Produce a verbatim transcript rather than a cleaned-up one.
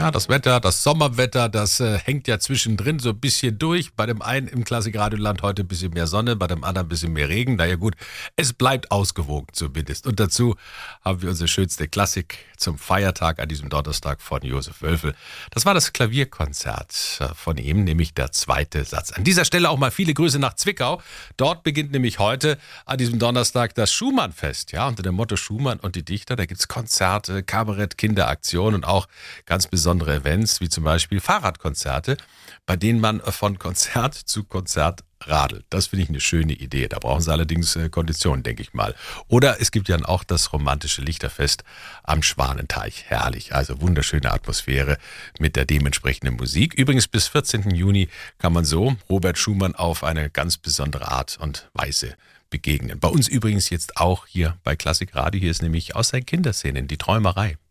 Ja, das Wetter, das Sommerwetter, das äh, hängt ja zwischendrin so ein bisschen durch. Bei dem einen im Klassikradioland heute ein bisschen mehr Sonne, bei dem anderen ein bisschen mehr Regen. Naja gut, es bleibt ausgewogen zumindest. Und dazu haben wir unsere schönste Klassik zum Feiertag an diesem Donnerstag von Josef Wölfel. Das war das Klavierkonzert von ihm, nämlich der zweite Satz. An dieser Stelle auch mal viele Grüße nach Zwickau. Dort beginnt nämlich heute an diesem Donnerstag das Schumann-Fest. Ja, unter dem Motto Schumann und die Dichter. Da gibt es Konzerte, Kabarett, Kinderaktionen und auch ganz besondere Events, wie zum Beispiel Fahrradkonzerte, bei denen man von Konzert zu Konzert radelt. Das finde ich eine schöne Idee. Da brauchen sie allerdings äh, Konditionen, denke ich mal. Oder es gibt ja auch das romantische Lichterfest am Schwanenteich. Herrlich, also wunderschöne Atmosphäre mit der dementsprechenden Musik. Übrigens bis vierzehnten Juni kann man so Robert Schumann auf eine ganz besondere Art und Weise begegnen. Bei uns übrigens jetzt auch hier bei Klassik Radio. Hier ist nämlich aus seinen Kinderszenen die Träumerei.